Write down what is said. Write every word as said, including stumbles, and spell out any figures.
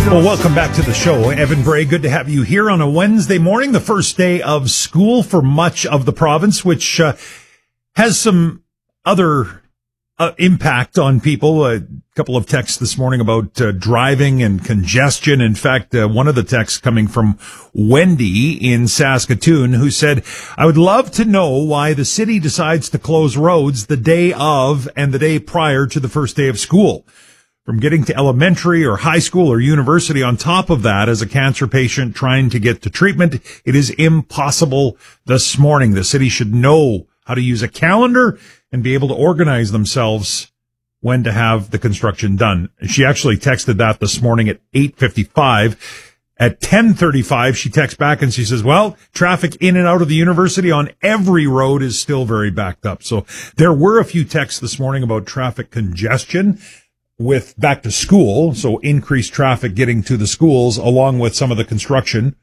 Well, welcome back to the show. Evan Bray, good to have you here on a Wednesday morning, the first day of school for much of the province, which uh, has some other uh, impact on people. A couple of texts this morning about uh, driving and congestion. In fact, uh, one of the texts coming from Wendy in Saskatoon, who said, I would love to know why the city decides to close roads the day of and the day prior to the first day of school. From getting to elementary or high school or university, on top of that, as a cancer patient trying to get to treatment, it is impossible this morning. The city should know how to use a calendar and be able to organize themselves when to have the construction done. She actually texted that this morning at eight fifty-five. At ten thirty-five, she texts back and she says, well, traffic in and out of the university on every road is still very backed up. So there were a few texts this morning about traffic congestion with back to school, so increased traffic getting to the schools, along with some of the construction